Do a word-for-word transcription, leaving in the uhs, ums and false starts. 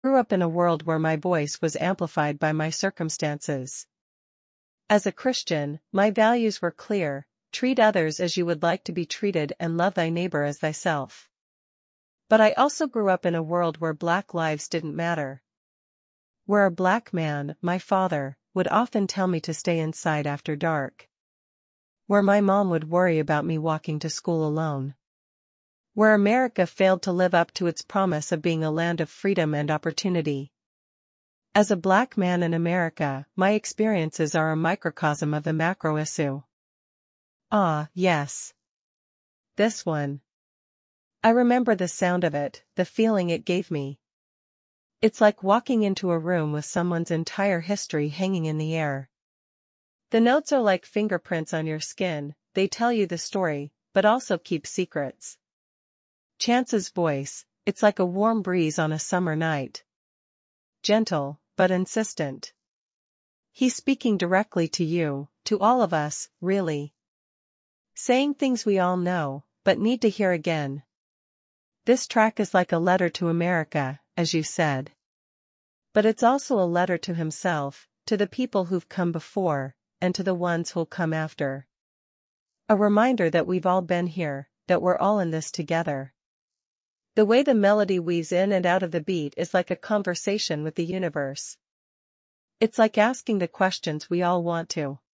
Grew up in a world where my voice was amplified by my circumstances. As a Christian, my values were clear: treat others as you would like to be treated and love thy neighbor as thyself. But I also grew up in a world where black lives didn't matter. Where a black man, my father, would often tell me to stay inside after dark. Where my mom would worry about me walking to school alone. Where America failed to live up to its promise of being a land of freedom and opportunity. As a black man in America, my experiences are a microcosm of the macro issue. Ah, yes. This one. I remember the sound of it, the feeling it gave me. It's like walking into a room with someone's entire history hanging in the air. The notes are like fingerprints on your skin, they tell you the story, but also keep secrets. Chance's voice, it's like a warm breeze on a summer night. Gentle, but insistent. He's speaking directly to you, to all of us, really. Saying things we all know, but need to hear again. This track is like a letter to America, as you said. But it's also a letter to himself, to the people who've come before, and to the ones who'll come after. A reminder that we've all been here, that we're all in this together. The way the melody weaves in and out of the beat is like a conversation with the universe. It's like asking the questions we all want to